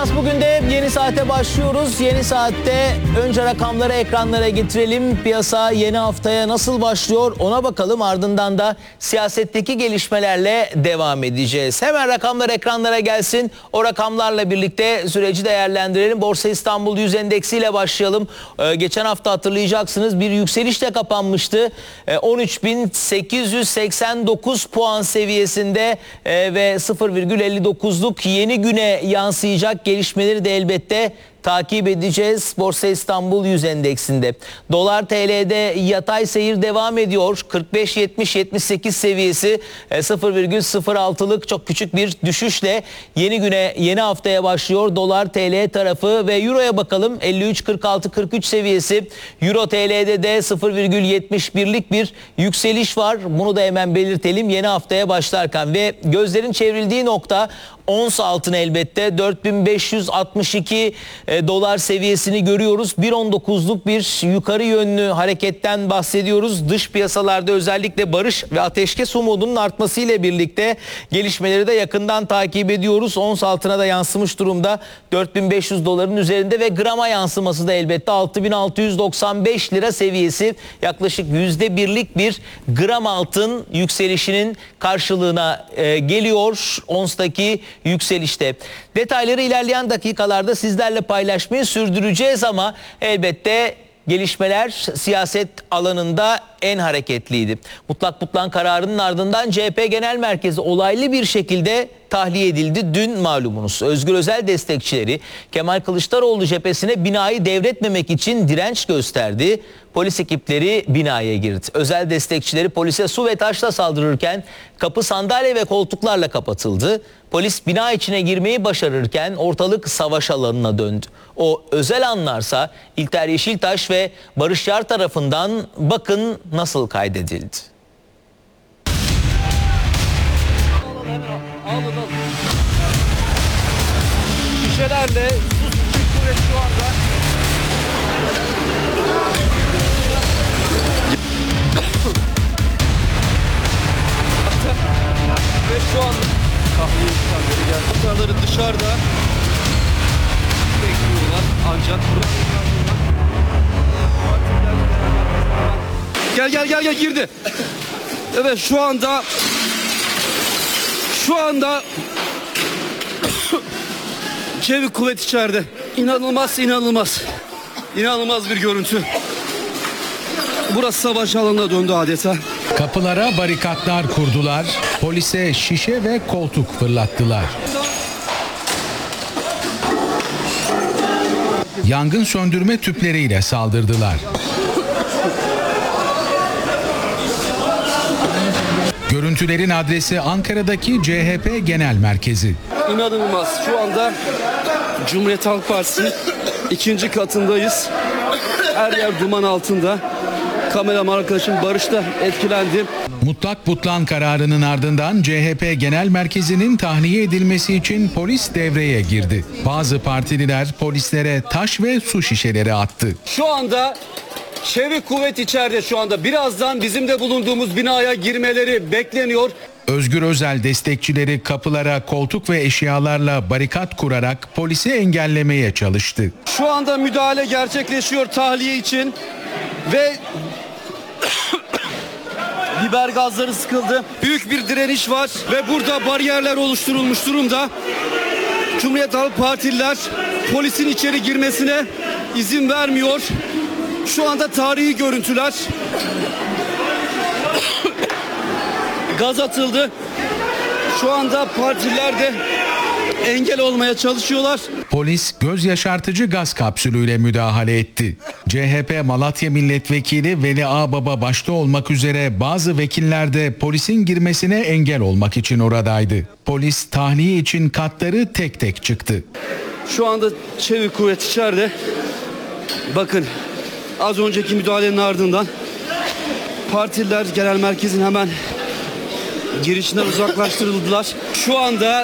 Finans bugün de yeni saate başlıyoruz. Yeni saatte önce rakamları ekranlara getirelim. Piyasa yeni haftaya nasıl başlıyor ona bakalım. Ardından da siyasetteki gelişmelerle devam edeceğiz. Hemen rakamlar ekranlara gelsin. O rakamlarla birlikte süreci değerlendirelim. Borsa İstanbul 100 endeksiyle başlayalım. Geçen hafta hatırlayacaksınız bir yükselişle kapanmıştı. 13.889 puan seviyesinde ve 0,59'luk yeni güne yansıyacak gelişmeleri de elbette takip edeceğiz. Borsa İstanbul 100 endeksinde. Dolar TL'de yatay seyir devam ediyor. 45.70-78 seviyesi 0,06'lık çok küçük bir düşüşle yeni güne, yeni haftaya başlıyor. Dolar TL tarafı ve Euro'ya bakalım. 53.46-43 seviyesi. Euro TL'de de 0,71'lik bir yükseliş var. Bunu da hemen belirtelim yeni haftaya başlarken ve gözlerin çevrildiği nokta ons altın elbette 4562 dolar seviyesini görüyoruz. 1.19'luk bir yukarı yönlü hareketten bahsediyoruz. Dış piyasalarda özellikle barış ve ateşkes umudunun artmasıyla birlikte gelişmeleri de yakından takip ediyoruz. Ons altına da yansımış durumda 4500 doların üzerinde ve grama yansıması da elbette 6695 lira seviyesi yaklaşık %1'lik bir gram altın yükselişinin karşılığına geliyor onstaki yükselişte. Detayları ilerleyen dakikalarda sizlerle paylaşmayı sürdüreceğiz ama elbette gelişmeler siyaset alanında en hareketliydi. Mutlak butlan kararının ardından CHP Genel Merkezi olaylı bir şekilde tahliye edildi. Dün malumunuz Özgür Özel destekçileri Kemal Kılıçdaroğlu cephesine binayı devretmemek için direnç gösterdi. Polis ekipleri binaya girdi. Özel destekçileri polise su ve taşla saldırırken kapı sandalye ve koltuklarla kapatıldı. Polis bina içine girmeyi başarırken ortalık savaş alanına döndü. O özel anlarsa İlter Yeşiltaş ve Barış Yar tarafından bakın nasıl kaydedildi. Şişelerle su sıçrıyor şu anda. Ve şu an tahliye işlemleri geldi. Kurtarları dışarıda bekliyorlar ancak gel girdi. Evet şu anda çevik kuvvet içeride. İnanılmaz bir görüntü. Burası savaş alanına döndü adeta. Kapılara barikatlar kurdular, polise şişe ve koltuk fırlattılar. Yangın söndürme tüpleriyle saldırdılar. Görüntülerin adresi Ankara'daki CHP Genel Merkezi. İnanılmaz. Şu anda Cumhuriyet Halk Partisi'nin 2. katındayız. Her yer duman altında. Kameraman arkadaşım Barış da etkilendi. Mutlak butlan kararının ardından CHP Genel Merkezi'nin tahliye edilmesi için polis devreye girdi. Bazı partililer polislere taş ve su şişeleri attı. Şu anda çevik kuvvet içeride şu anda. Birazdan bizim de bulunduğumuz binaya girmeleri bekleniyor. Özgür Özel destekçileri kapılara koltuk ve eşyalarla barikat kurarak polisi engellemeye çalıştı. Şu anda müdahale gerçekleşiyor tahliye için ve biber gazları sıkıldı. Büyük bir direniş var ve burada bariyerler oluşturulmuş durumda. Cumhuriyet Halk Partililer polisin içeri girmesine izin vermiyor. Şu anda tarihi görüntüler. Gaz atıldı. Şu anda partililer de engel olmaya çalışıyorlar. Polis göz yaşartıcı gaz kapsülüyle müdahale etti. CHP Malatya Milletvekili Veli Ağbaba başta olmak üzere bazı vekiller de polisin girmesine engel olmak için oradaydı. Polis tahliye için katları tek tek çıktı. Şu anda çevik kuvvet içeride. Bakın az önceki müdahalenin ardından partililer genel merkezin hemen girişinden uzaklaştırıldılar. Şu anda